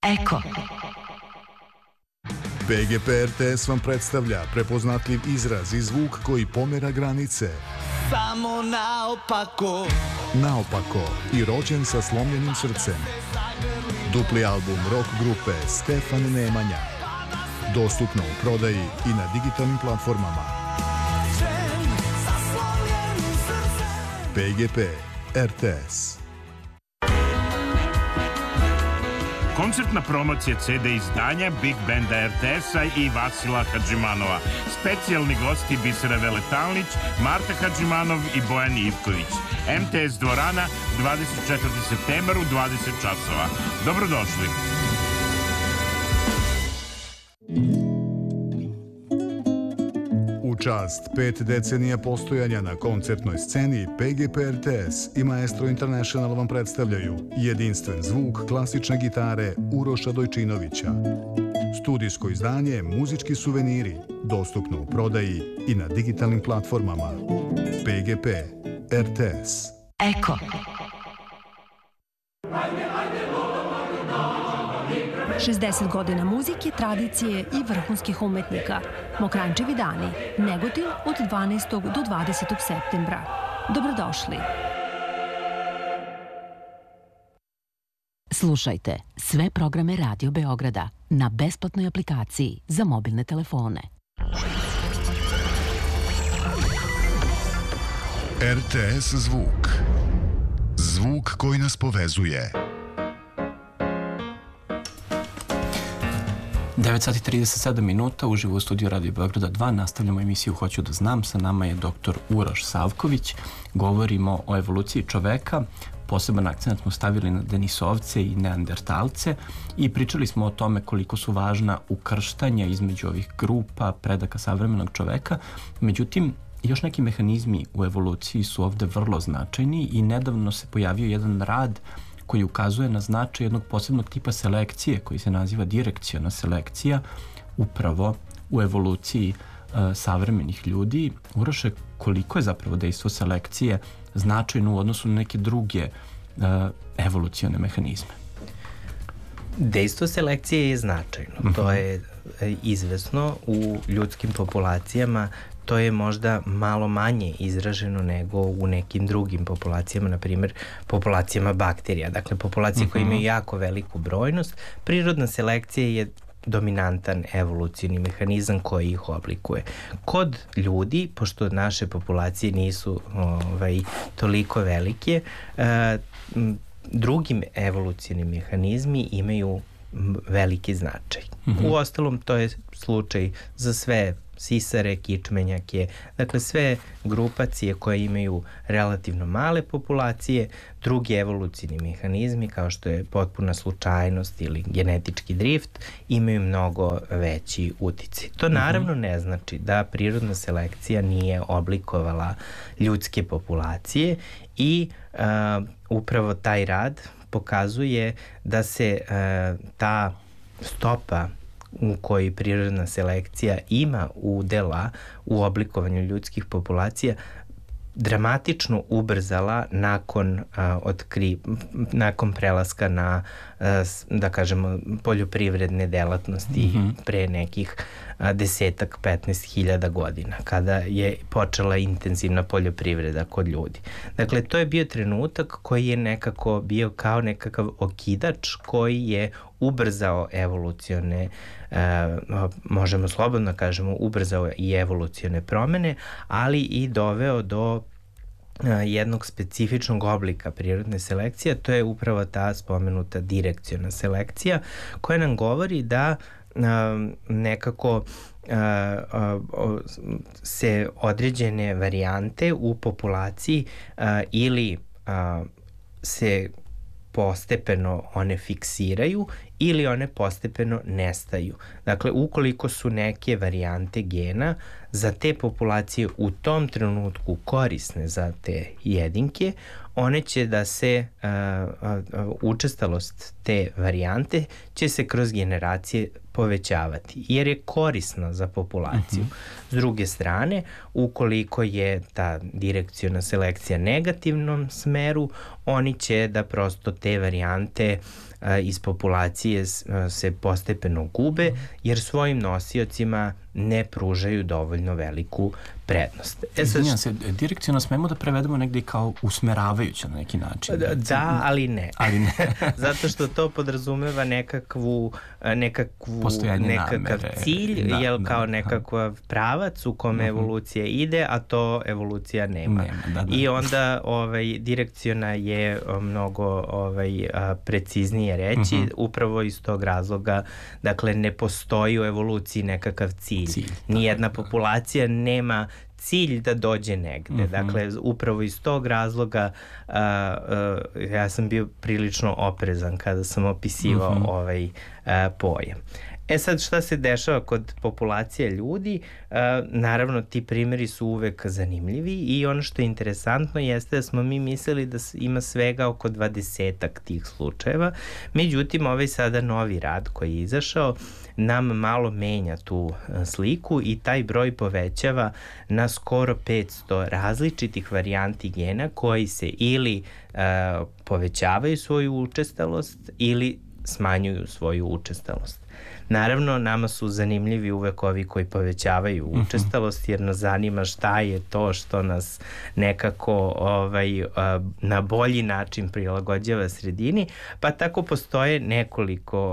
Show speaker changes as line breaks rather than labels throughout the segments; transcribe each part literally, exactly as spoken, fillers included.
Eko.
P G P R T S vam predstavlja prepoznatljiv izraz i zvuk koji pomera granice.
Samo naopako.
Naopako i rođen sa slomljenim srcem. Dupli album rock grupe Stefan Nemanja. Dostupno u prodaji i na digitalnim platformama. P G P R T S.
Koncertna promocija C D izdanja Big Banda R T S-a i Vasila Hadžimanova. Specijalni gosti Bisera Veletalnić, Marta Hadžimanov i Bojan Ivković. M T S dvorana, dvadeset četvrtog septembra u dvadeset časova. Dobrodošli.
U čast pet decenija postojanja na koncertnoj sceni, P G P R T S i Maestro International vam predstavljaju jedinstven zvuk klasične gitare Uroša Dojčinovića. Studijsko izdanje Muzički suveniri, dostupno u prodaji i na digitalnim platformama. P G P R T S.
Eko.
šezdeset godina muzike, tradicije i vrhunskih umetnika. Mokrančevi dani. Negotin od dvanaestog do dvadesetog septembra. Dobrodošli.
Slušajte sve programe Radio Beograda na besplatnoj aplikaciji za mobilne telefone.
R T S zvuk. Zvuk koji nas povezuje.
devet sati trideset sedam minuta, uživo u studiju Radio Beograda dva, nastavljamo emisiju Hoću da znam, sa nama je doktor Uroš Savković, govorimo o evoluciji čoveka, poseban akcent smo stavili na Denisovce i Neandertalce i pričali smo o tome koliko su važna ukrštanja između ovih grupa predaka savremenog čoveka, međutim, još neki mehanizmi u evoluciji su ovde vrlo značajni i nedavno se pojavio jedan rad koji ukazuje na značaj jednog posebnog tipa selekcije koji se naziva direkciona selekcija upravo u evoluciji uh, savremenih ljudi. Uroše, koliko je zapravo dejstvo selekcije značajno u odnosu na neke druge uh, evolucione mehanizme?
Dejstvo selekcije je značajno. Uh-huh. To je izvesno u ljudskim populacijama. To je možda malo manje izraženo nego u nekim drugim populacijama, na primjer populacijama bakterija. Dakle, populacije uh-huh. koje imaju jako veliku brojnost. Prirodna selekcija je dominantan evolucijni mehanizam koji ih oblikuje. Kod ljudi, pošto naše populacije nisu ovaj, toliko velike, eh, drugim evolucijni mehanizmi imaju veliki značaj. Uh-huh. U ostalom, to je slučaj za sve sisare, kičmenjake, dakle sve grupacije koje imaju relativno male populacije, drugi evolucijni mehanizmi kao što je potpuna slučajnost ili genetički drift imaju mnogo veći uticaj. To naravno ne znači da prirodna selekcija nije oblikovala ljudske populacije i uh, upravo taj rad pokazuje da se uh, ta stopa u kojoj prirodna selekcija ima udela u oblikovanju ljudskih populacija dramatično ubrzala nakon a, otkri, nakon prelaska na a, da kažemo poljoprivredne delatnosti mm-hmm. pre nekih a, desetak, petnaest hiljada godina kada je počela intenzivna poljoprivreda kod ljudi. Dakle, to je bio trenutak koji je nekako bio kao nekakav okidač koji je ubrzao evolucione, e, možemo slobodno kažemo, ubrzao i evolucione promene, ali i doveo do e, jednog specifičnog oblika prirodne selekcije, to je upravo ta spomenuta direkciona selekcija, koja nam govori da e, nekako e, e, se određene varijante u populaciji e, ili e, se postepeno one fiksiraju ili one postepeno nestaju. Dakle, ukoliko su neke varijante gena za te populacije u tom trenutku korisne za te jedinke, one će da se, uh, uh, učestalost te varijante će se kroz generacije povećavati, jer je korisna za populaciju. Uh-huh. S druge strane, ukoliko je ta direkciona selekcija negativnom smeru, oni će da prosto te varijante uh, iz populacije populacije se postepeno gube jer svojim nosiocima ne pružaju dovoljno veliku prednost.
E, sad, Izvinjam se, direkciono smemo da prevedemo negdje kao usmeravajuće na neki način.
Da, da ali ne.
Ali ne.
Zato što to podrazumeva nekakvu, nekakvu nekakav
namere.
cilj,
da,
jel,
da,
kao
da,
nekakav pravac u kome uh-huh. evolucija ide, a to evolucija nema.
nema da, da.
I onda ovaj, direkciona je mnogo ovaj, preciznije reći, uh-huh. upravo iz tog razloga, dakle, ne postoji u evoluciji nekakav cilj. cilj Nijedna da, populacija da. nema cilj da dođe negde. Uh-huh. Dakle, upravo iz tog razloga uh, uh, ja sam bio prilično oprezan kada sam opisivao uh-huh. ovaj uh, pojam. E sad, šta se dešava kod populacije ljudi? Uh, naravno, ti primjeri su uvek zanimljivi i ono što je interesantno jeste da smo mi mislili da ima svega oko dvadesetak tih slučajeva. Međutim, ovaj sada novi rad koji je izašao nam malo menja tu sliku i taj broj povećava na skoro petsto različitih varijanti gena koji se ili uh, povećavaju svoju učestalost ili smanjuju svoju učestalost. Naravno, nama su zanimljivi uvek ovi koji povećavaju učestalost, jer nas zanima šta je to što nas nekako ovaj, na bolji način prilagođava sredini, pa tako postoje nekoliko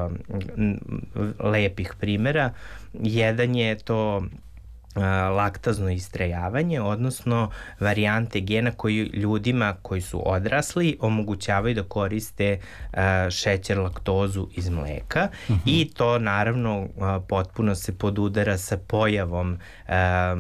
uh, lepih primjera. Jedan je to laktazno istrajavanje, odnosno varijante gena koji ljudima koji su odrasli omogućavaju da koriste uh, šećer, laktozu iz mleka uh-huh. i to naravno uh, potpuno se podudara sa pojavom uh,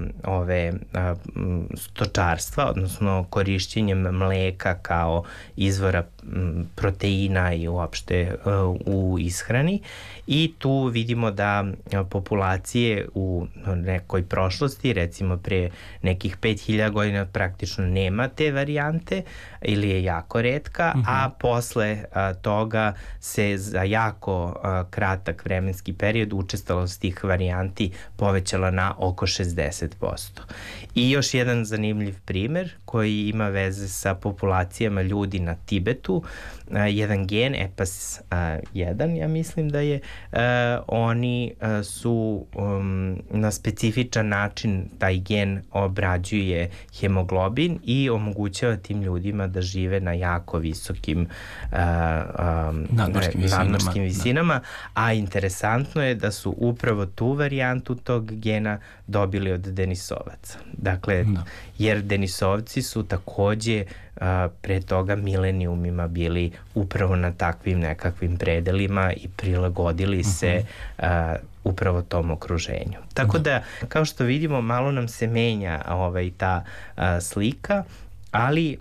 ove uh, stočarstva, odnosno korišćenjem mleka kao izvora um, proteina i uopšte uh, u ishrani, i tu vidimo da uh, populacije u nekoj prošlosti, recimo pre nekih pet hiljada godina praktično nema te varijante ili je jako retka, uh-huh. a posle a, toga se za jako a, kratak vremenski period učestalost tih varijanti povećala na oko šezdeset posto. I još jedan zanimljiv primer koji ima veze sa populacijama ljudi na Tibetu, a, jedan gen E P A S jedan, ja mislim da je, a, oni a, su um, na specifičan način taj gen obrađuje hemoglobin i omogućava tim ljudima da žive na jako visokim uh, um,
nadmorskim visinama,
nadmorskim visinama da. A interesantno je da su upravo tu varijantu tog gena dobili od Denisovaca. Dakle, da. Jer Denisovci su takođe uh, pre toga milenijumima bili upravo na takvim nekakvim predelima i prilagodili uh-huh. se uh, upravo tom okruženju. Tako da, kao što vidimo, malo nam se menja ovaj, ta a, slika, ali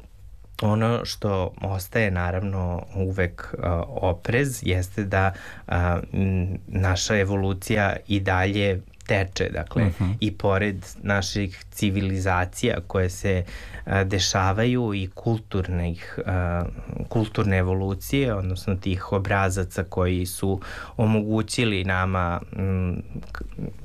ono što ostaje naravno uvek a, oprez jeste da a, m, naša evolucija i dalje teče, dakle, uh-huh. i pored naših civilizacija koje se a, dešavaju i kulturnih, a, kulturne evolucije, odnosno tih obrazaca koji su omogućili nama m, k,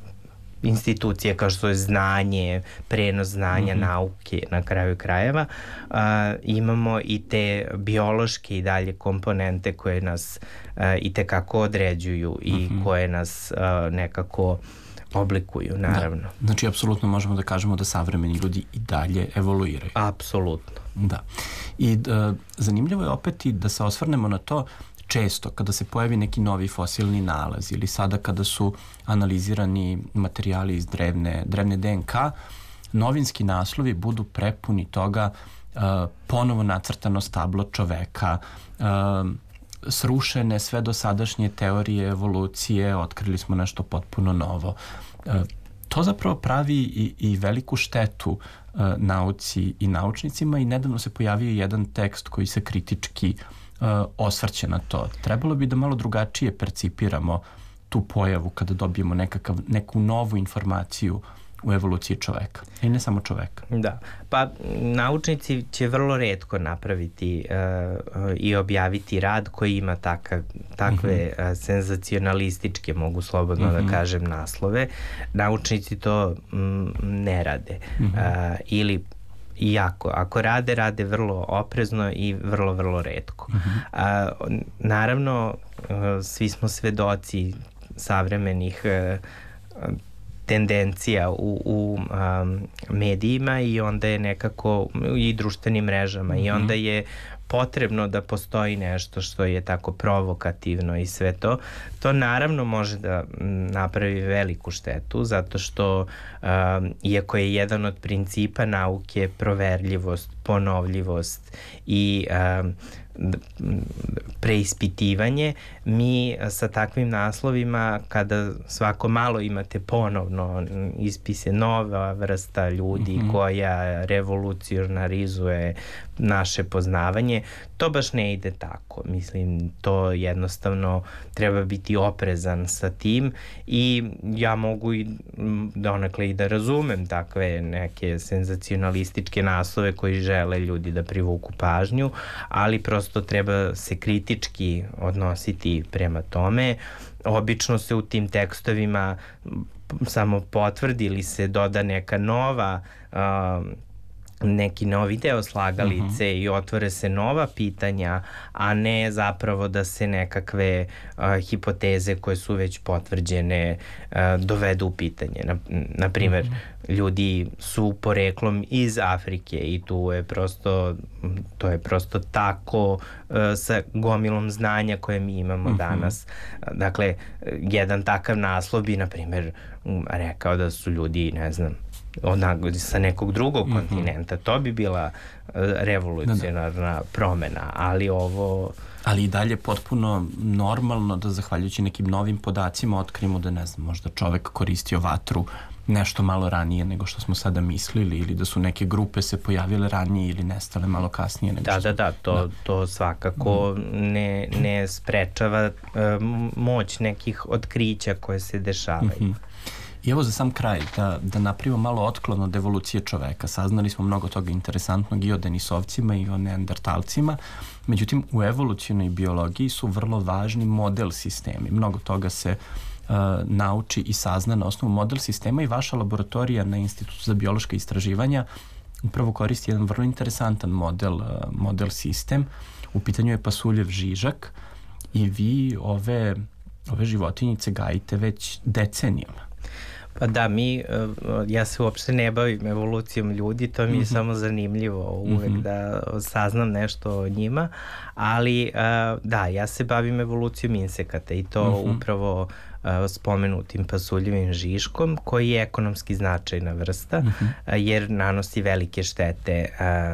institucije kao što je znanje, prenos znanja, mm-hmm. nauke na kraju krajeva, a, imamo i te biološke i dalje komponente koje nas a, i tekako određuju i mm-hmm. koje nas a, nekako oblikuju, naravno.
Da. Znači, apsolutno možemo da kažemo da savremeni ljudi i dalje evoluiraju.
Apsolutno.
Da. I da, zanimljivo je opet i da se osvrnemo na to često kada se pojavi neki novi fosilni nalaz ili sada kada su analizirani materijali iz drevne, drevne D N K, novinski naslovi budu prepuni toga uh, ponovo nacrtano stablo čoveka, uh, srušene sve dosadašnje teorije evolucije, otkrili smo nešto potpuno novo. Uh, to zapravo pravi i, i veliku štetu uh, nauci i naučnicima, i nedavno se pojavio jedan tekst koji se kritički Uh, osvrće na to. Trebalo bi da malo drugačije percipiramo tu pojavu kada dobijemo nekakav, neku novu informaciju u evoluciji čoveka. I ne samo čoveka.
Da. Pa naučnici će vrlo retko napraviti uh, i objaviti rad koji ima taka, takve mm-hmm. uh, senzacionalističke, mogu slobodno mm-hmm. da kažem, naslove. Naučnici to mm, ne rade. Mm-hmm. Uh, ili iako, ako rade, rade vrlo oprezno i vrlo, vrlo retko. Uh-huh. A, naravno, svi smo svedoci savremenih tendencija u, u um, medijima i onda je nekako i društvenim mrežama mm-hmm. i onda je potrebno da postoji nešto što je tako provokativno i sve to. To naravno može da napravi veliku štetu zato što um, iako je jedan od principa nauke proverljivost, ponovljivost i um, preispitivanje, mi sa takvim naslovima kada svako malo imate ponovno ispise nova vrsta ljudi mm-hmm. koja revolucionarizuje naše poznavanje, to baš ne ide tako. Mislim, to jednostavno treba biti oprezan sa tim i ja mogu i donekle i da razumem takve neke senzacionalističke naslove koji žele ljudi da privuku pažnju, ali prosto treba se kritički odnositi prema tome. Obično se u tim tekstovima samo potvrdi ili se doda neka nova uh, neki novi deo slagalice uh-huh. i otvore se nova pitanja, a ne zapravo da se nekakve uh, hipoteze koje su već potvrđene uh, dovedu u pitanje. Na, na primer, uh-huh. ljudi su poreklom iz Afrike i tu je prosto to je prosto tako uh, sa gomilom znanja koje mi imamo uh-huh. danas. Dakle, jedan takav naslov bi, na primer, rekao da su ljudi, ne znam, Od, sa nekog drugog mm-hmm. kontinenta. To bi bila uh, revolucionarna da, da. promena, ali ovo...
Ali i dalje potpuno normalno da zahvaljujući nekim novim podacima otkrimo da, ne znam, možda čovek koristio vatru nešto malo ranije nego što smo sada mislili ili da su neke grupe se pojavile ranije ili nestale malo kasnije nego
da,
što...
Da, da, to, da. to svakako ne, ne sprečava uh, moć nekih otkrića koje se dešavaju. Mm-hmm.
I evo za sam kraj, da, da napravimo malo otklon od evolucije čoveka. Saznali smo mnogo toga interesantnog i o denisovcima i o neandertalcima. Međutim, u evolucionoj biologiji su vrlo važni model sistemi. Mnogo toga se uh, nauči i sazna na osnovu model sistema i vaša laboratorija na Institutu za biološka istraživanja upravo koristi jedan vrlo interesantan model, uh, model sistem. U pitanju je pasuljev žižak i vi ove, ove životinjice gajite već decenijama.
Pa da, mi, ja se uopšte ne bavim evolucijom ljudi, to mi je mm-hmm. samo zanimljivo uvek mm-hmm. da saznam nešto o njima, ali da, ja se bavim evolucijom insekata i to mm-hmm. upravo spomenutim pasuljevim žiškom koji je ekonomski značajna vrsta mm-hmm. jer nanosi velike štete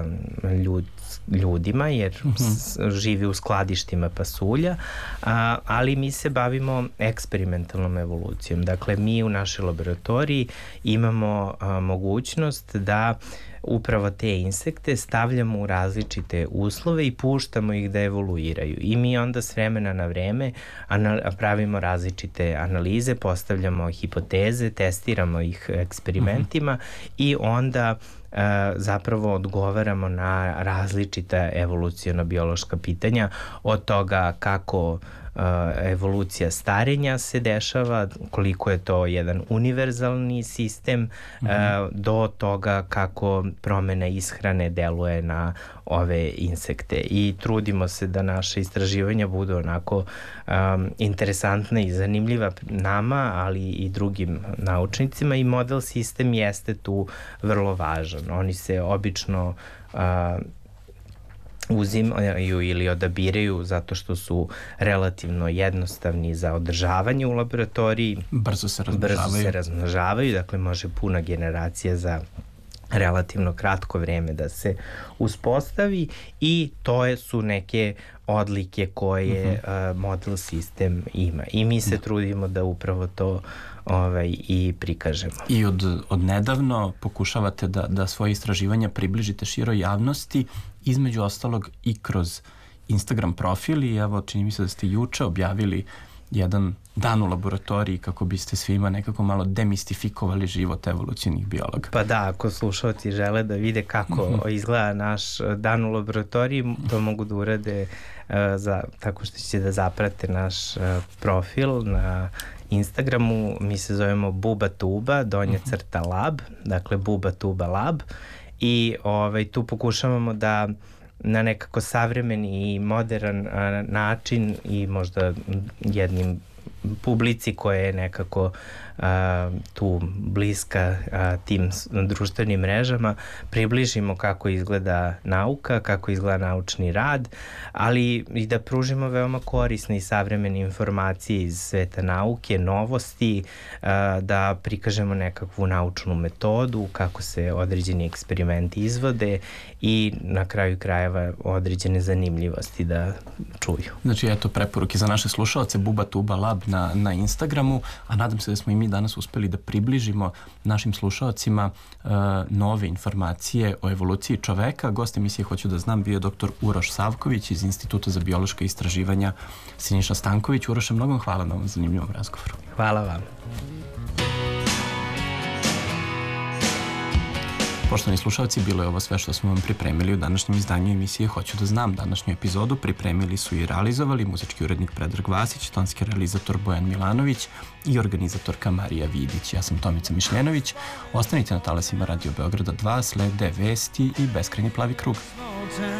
ljud, ljudima jer mm-hmm. živi u skladištima pasulja, a, ali mi se bavimo eksperimentalnom evolucijom. Dakle, mi u našoj laboratoriji imamo a, mogućnost da upravo te insekte stavljamo u različite uslove i puštamo ih da evoluiraju. I mi onda s vremena na vreme anal- pravimo različite analize, postavljamo hipoteze, testiramo ih eksperimentima uh-huh. i onda uh, zapravo odgovaramo na različita evoluciono-biološka pitanja od toga kako Uh, evolucija starenja se dešava, koliko je to jedan univerzalni sistem mm-hmm. uh, do toga kako promena ishrane deluje na ove insekte i trudimo se da naše istraživanja budu onako um, interesantna i zanimljiva nama, ali i drugim naučnicima i model sistem jeste tu vrlo važan. Oni se obično uh, uzimaju ili odabiraju zato što su relativno jednostavni za održavanje u laboratoriji.
Brzo se razmnožavaju.
Brzo se razmnožavaju, dakle može puna generacija za relativno kratko vreme da se uspostavi i to je, su neke odlike koje uh-huh. uh, model sistem ima. I mi se da. trudimo da upravo to ovaj, i prikažemo.
I od, od nedavno pokušavate da, da svoje istraživanja približite široj javnosti, između ostalog i kroz Instagram profil i evo čini mi se da ste juče objavili jedan dan u laboratoriji kako biste svima nekako malo demistifikovali život evolucionih biologa.
Pa da, ako slušalci žele da vide kako mm-hmm. izgleda naš dan u laboratoriji, to mogu da urade uh, za, tako što će da zaprate naš uh, profil na Instagramu. Mi se zovemo Buba Tuba, donja crta lab, dakle Buba Tuba lab. i ovaj, tu pokušavamo da na nekako savremeni i modern a, način i možda jednim publici koja je nekako a, tu bliska a, tim društvenim mrežama približimo kako izgleda nauka, kako izgleda naučni rad, ali i da pružimo veoma korisne i savremene informacije iz sveta nauke, novosti, a, da prikažemo nekakvu naučnu metodu, kako se određeni eksperimenti izvode i na kraju krajeva određene zanimljivosti da čuju.
Znači, eto preporuke za naše slušalce, Buba Tuba Lab na, na Instagramu, a nadam se da smo i mi danas uspeli da približimo našim slušalcima uh, nove informacije o evoluciji čoveka. Gost emisije Hoću da znam bio je doktor Uroš Savković iz Instituta za biološka istraživanja Siniša Stanković. Uroše, mnogo hvala na ovom zanimljivom razgovoru.
Hvala vam.
Poštovani slušalci, bilo je ovo sve što smo vam pripremili u današnjem izdanju emisije Hoću da znam. Današnju epizodu pripremili su i realizovali muzički urednik Predrag Vasić, tonski realizator Bojan Milanović i organizatorka Marija Vidić. Ja sam Tomica Mišljenović. Ostanite na talasima Radio Beograda dva, slede vesti i beskrajni plavi krug.